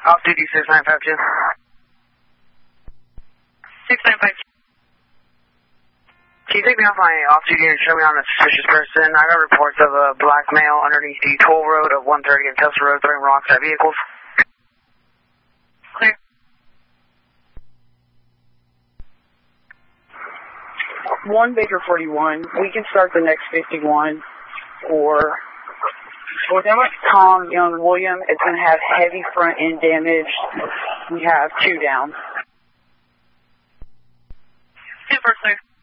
Off-duty 6952. 6952. Can you take me off my off-duty and show me on a suspicious person? I got reports of a black male underneath the toll road of 130 and Tesla Road throwing rocks at vehicles. Clear. 1 Baker 41. We can start the next 51 for Tom Young William. It's going to have heavy front end damage. We have 2 down. Super clear.